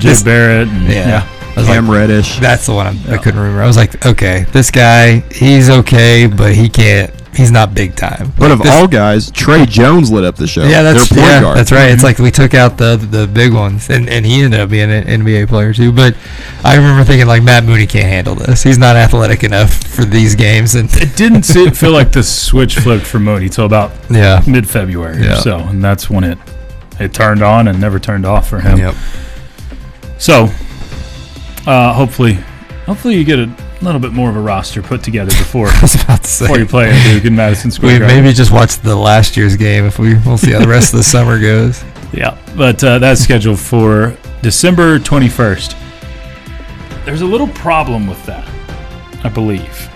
R.J. Barrett. And, Cam Reddish. That's the one I couldn't remember. I was like, okay, this guy, he's okay, but he's not big time. But of all guys, Trey Jones lit up the show. Yeah, Their point guard. that's right. It's like we took out the big ones, and he ended up being an NBA player too. But I remember thinking, like, Matt Mooney can't handle this. He's not athletic enough for these games. And it didn't feel like the switch flipped for Mooney till about mid-February or so, and that's when it turned on and never turned off for him. Yep. So, hopefully you get a little bit more of a roster put together before you play at Duke in Madison Square Garden. Maybe just watch the last year's game we'll see how the rest of the summer goes. Yeah, but that's scheduled for December 21st. There's a little problem with that, I believe.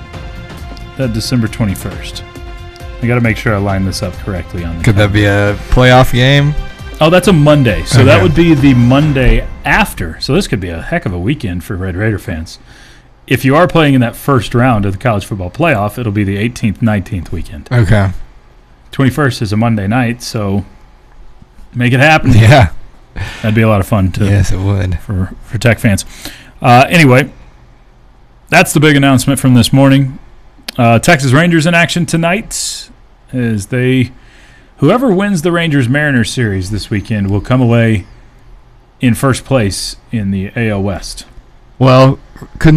That December 21st. I got to make sure I line this up correctly on the Could that be a playoff game? Oh, that's a Monday. So that would be the Monday after. So this could be a heck of a weekend for Red Raider fans. If you are playing in that first round of the college football playoff, it'll be the 18th, 19th weekend. Okay. 21st is a Monday night, so make it happen. Yeah. That'd be a lot of fun. Yes, it would. For Tech fans. Anyway, that's the big announcement from this morning. Texas Rangers in action tonight as whoever wins the Rangers-Mariners series this weekend will come away in first place in the AL West. Well, couldn't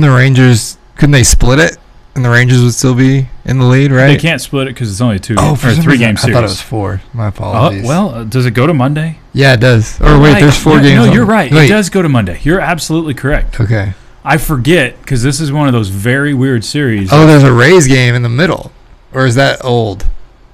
they split it and the Rangers would still be in the lead, right? They can't split it because it's only a 3-game series. I thought it was 4. My apologies. Does it go to Monday? Yeah, it does. Or wait, there's 4 games. No, you're right. It does go to Monday. You're absolutely correct. Okay. I forget because this is one of those very weird series. Oh, there's a Rays game in the middle. Or is that old?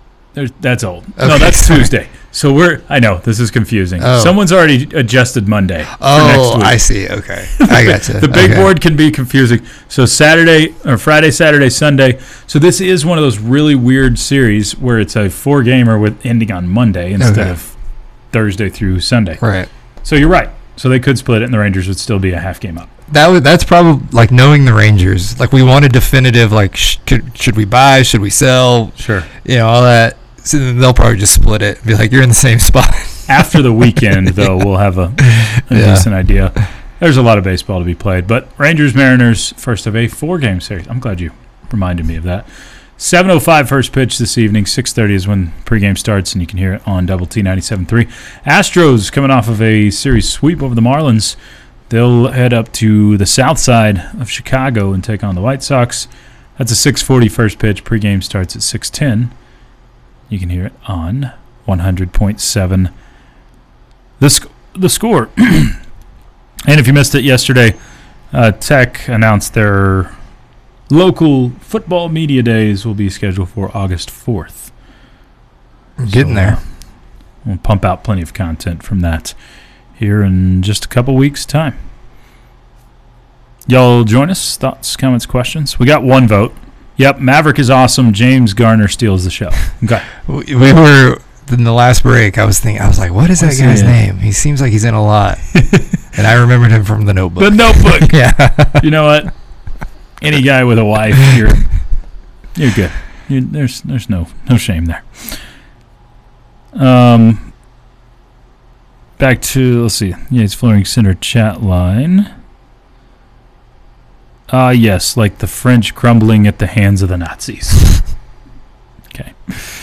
That's old. Okay. No, that's Tuesday. So I know, this is confusing. Oh. Someone's already adjusted Monday for next week. I see. Okay. I got you. The big board can be confusing. So Friday, Saturday, Sunday. So this is one of those really weird series where it's a 4-gamer with ending on Monday instead of Thursday through Sunday. Right. So you're right. So they could split it and the Rangers would still be a half game up. That's probably like knowing the Rangers. Like we want a definitive, like should we buy, should we sell? Sure. All that. So they'll probably just split it and be like, you're in the same spot. After the weekend, though, we'll have a decent idea. There's a lot of baseball to be played. But Rangers-Mariners, first of a 4-game series. I'm glad you reminded me of that. 7:05 first pitch this evening. 6:30 is when pregame starts, and you can hear it on Double T 97.3. Astros coming off of a series sweep over the Marlins. They'll head up to the south side of Chicago and take on the White Sox. That's a 6:40 first pitch. Pregame starts at 6:10. You can hear it on 100.7. The score. And if you missed it yesterday, Tech announced their local football media days will be scheduled for August 4th. Getting there. We'll pump out plenty of content from that here in just a couple weeks' time. Y'all join us? Thoughts, comments, questions? We got 1 vote. Yep, Maverick is awesome. James Garner steals the show. Okay. We were in the last break. I was like, what is that guy's name? He seems like he's in a lot. And I remembered him from The Notebook. The Notebook. Yeah. You know what? Any guy with a wife, you're good. There's no shame there. Back to, let's see. Yates Flooring Center chat line. Yes, like the French crumbling at the hands of the Nazis. Okay.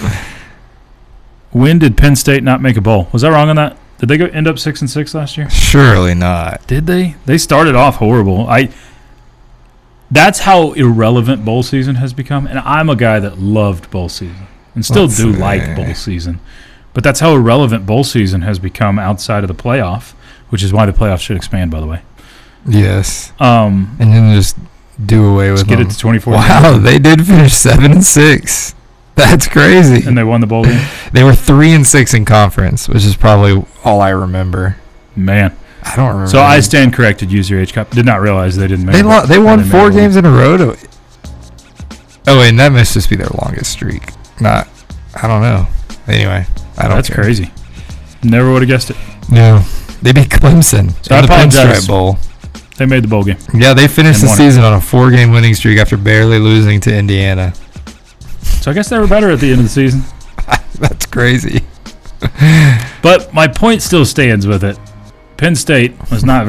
When did Penn State not make a bowl? Was I wrong on that? Did they end up 6-6 last year? Surely not. Did they? They started off horrible. That's how irrelevant bowl season has become, and I'm a guy that loved bowl season and still like bowl season. But that's how irrelevant bowl season has become outside of the playoff, which is why the playoff should expand, by the way. Yes. And then just do away with get it to 24. Wow, they did finish 7-6. That's crazy. And they won the bowl game? They were 3-6 in conference, which is probably all I remember. Man. I don't remember. So I stand corrected, use your H cup. Did not realize they didn't make it. They won 4 games in a row. Oh, and that must just be their longest streak. I don't know. Anyway, That's crazy. Never would have guessed it. No. They beat Clemson in the Pinstripe Bowl. They made the bowl game. Yeah, they finished the season on a 4-game winning streak after barely losing to Indiana. So I guess they were better at the end of the season. That's crazy. But my point still stands with it. Penn State was not